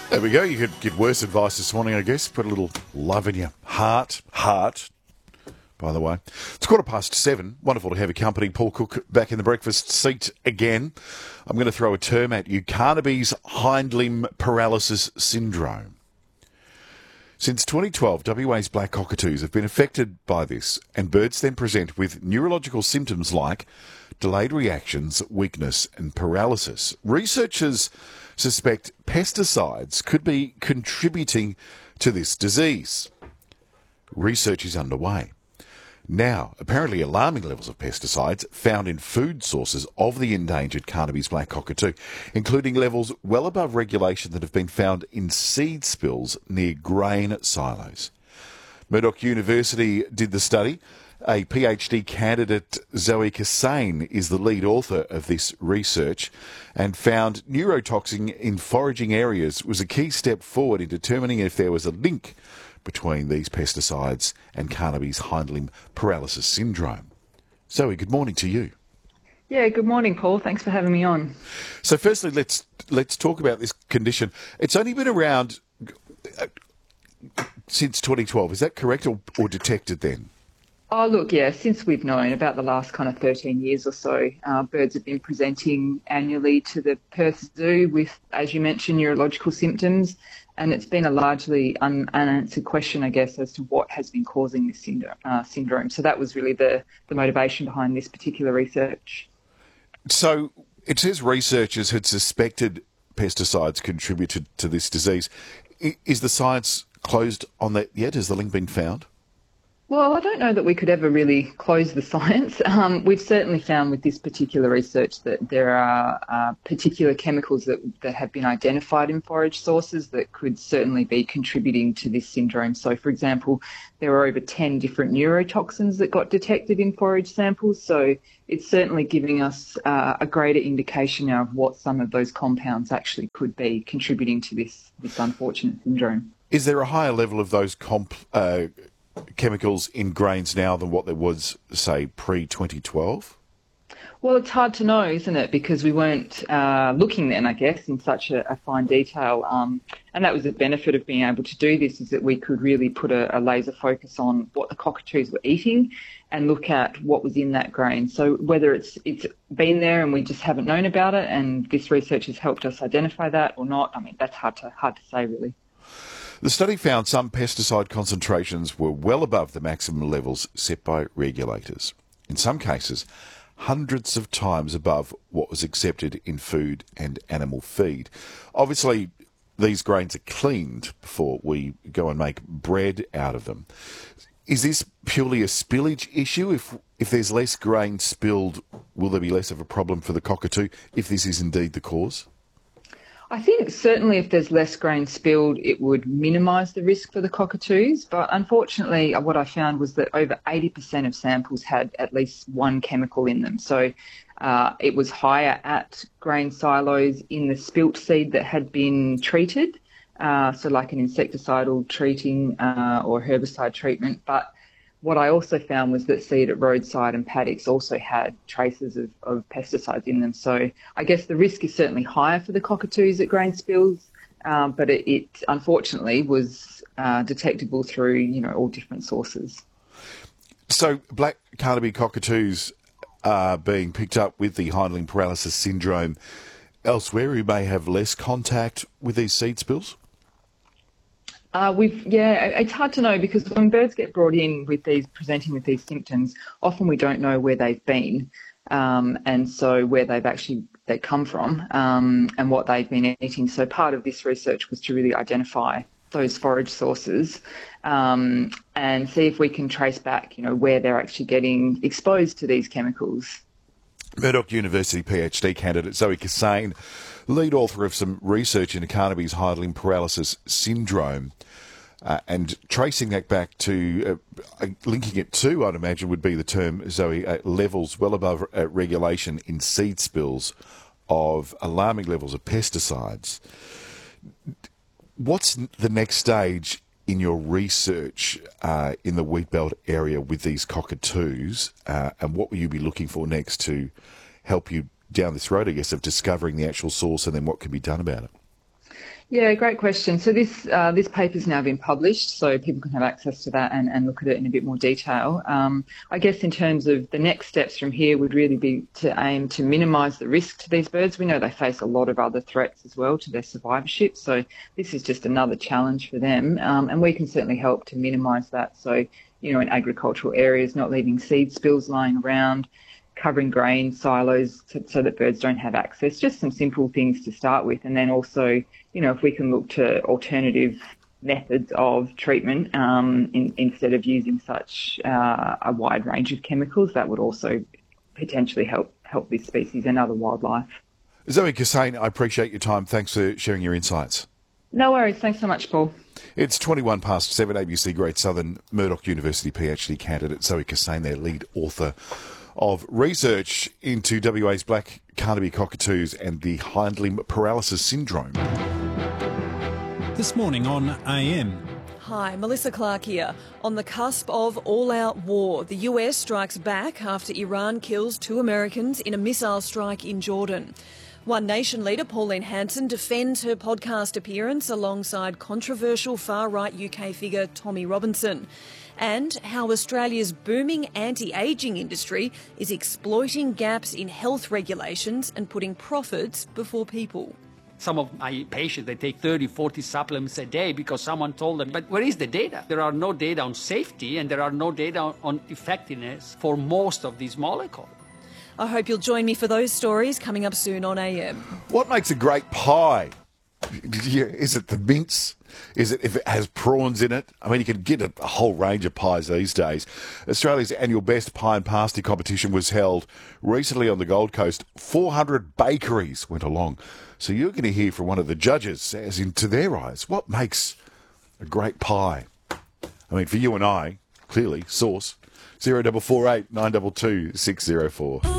There we go. You could get worse advice this morning, I guess. Put a little love in your heart, by the way. It's 7:15. Wonderful to have your company. Paul Cook back in the breakfast seat again. I'm going to throw a term at you. Carnaby's hind limb paralysis syndrome. Since 2012, WA's black cockatoos have been affected by this, and birds then present with neurological symptoms like delayed reactions, weakness and paralysis. Researchers suspect pesticides could be contributing to this disease. Research is underway. Now, apparently alarming levels of pesticides found in food sources of the endangered Carnaby's black cockatoo, including levels well above regulation that have been found in seed spills near grain silos. Murdoch University did the study. A PhD candidate, Zoe Kassane, is the lead author of this research and found neurotoxin in foraging areas was a key step forward in determining if there was a link between these pesticides and Carnaby's hind limb paralysis syndrome. Zoe, good morning to you. Yeah, good morning, Paul. Thanks for having me on. So firstly, let's talk about this condition. It's only been around since 2012. Is that correct or detected then? Oh, look, yeah, since we've known about the last kind of 13 years or so, birds have been presenting annually to the Perth Zoo with, as you mentioned, neurological symptoms. And it's been a largely unanswered question, I guess, as to what has been causing this syndrome. So that was really the motivation behind this particular research. So it says researchers had suspected pesticides contributed to this disease. Is the science closed on that yet? Has the link been found? Well, I don't know that we could ever really close the science. We've certainly found with this particular research that there are particular chemicals that have been identified in forage sources that could certainly be contributing to this syndrome. So, for example, there are over 10 different neurotoxins that got detected in forage samples. So it's certainly giving us a greater indication now of what some of those compounds actually could be contributing to this unfortunate syndrome. Is there a higher level of those chemicals in grains now than what there was, say, pre-2012? Well, it's hard to know, isn't it? Because we weren't looking then, I guess, in such a fine detail. And that was the benefit of being able to do this, is that we could really put a laser focus on what the cockatoos were eating and look at what was in that grain. So whether it's been there and we just haven't known about it and this research has helped us identify that or not, I mean, that's hard to say, really. The study found some pesticide concentrations were well above the maximum levels set by regulators. In some cases, hundreds of times above what was accepted in food and animal feed. Obviously, these grains are cleaned before we go and make bread out of them. Is this purely a spillage issue? If there's less grain spilled, will there be less of a problem for the cockatoo if this is indeed the cause? I think certainly if there's less grain spilled, it would minimise the risk for the cockatoos. But unfortunately, what I found was that over 80% of samples had at least one chemical in them. So it was higher at grain silos in the spilt seed that had been treated, so like an insecticidal treating or herbicide treatment. But what I also found was that seed at roadside and paddocks also had traces of pesticides in them. So I guess the risk is certainly higher for the cockatoos at grain spills, but it unfortunately was detectable through, all different sources. So black Carnaby cockatoos are being picked up with the hind limb paralysis syndrome elsewhere who may have less contact with these seed spills? It's hard to know because when birds get brought in presenting with these symptoms, often we don't know where they've been, and so where they come from, and what they've been eating. So part of this research was to really identify those forage sources, and see if we can trace back, where they're actually getting exposed to these chemicals. Murdoch University PhD candidate Zoe Kassane, lead author of some research into Carnaby's hind limb paralysis syndrome, and tracing that back to, linking it to, I'd imagine would be the term, Zoe, levels well above regulation in seed spills of alarming levels of pesticides. What's the next stage in your research in the wheatbelt area with these cockatoos, and what will you be looking for next to help you down this road, I guess, of discovering the actual source and then what can be done about it? Yeah, great question. So this paper's now been published, so people can have access to that and look at it in a bit more detail. I guess in terms of the next steps from here would really be to aim to minimise the risk to these birds. We know they face a lot of other threats as well to their survivorship, so this is just another challenge for them, and we can certainly help to minimise that. So, you know, in agricultural areas, not leaving seed spills lying around, covering grain silos so that birds don't have access, just some simple things to start with. And then also, you know, if we can look to alternative methods of treatment instead of using such a wide range of chemicals, that would also potentially help this species and other wildlife. Zoe Kassane, I appreciate your time. Thanks for sharing your insights. No worries. Thanks so much, Paul. It's 21 past 7, ABC Great Southern, Murdoch University PhD candidate Zoe Kassane, their lead author of research into WA's black Carnaby cockatoos and the hind limb paralysis syndrome. This morning on AM. Hi, Melissa Clark here. On the cusp of all-out war, the US strikes back after Iran kills 2 Americans in a missile strike in Jordan. One Nation leader, Pauline Hanson, defends her podcast appearance alongside controversial far-right UK figure Tommy Robinson. And how Australia's booming anti-ageing industry is exploiting gaps in health regulations and putting profits before people. Some of my patients, they take 30, 40 supplements a day because someone told them. But where is the data? There are no data on safety and there are no data on effectiveness for most of these molecules. I hope you'll join me for those stories coming up soon on AM. What makes a great pie? Is it the mince? Is it if it has prawns in it? I mean, you can get a whole range of pies these days. Australia's annual Best Pie and Pasty competition was held recently on the Gold Coast. 400 bakeries went along. So you're going to hear from one of the judges, as into their eyes, what makes a great pie? I mean, for you and I, clearly, sauce. 0448 922 604.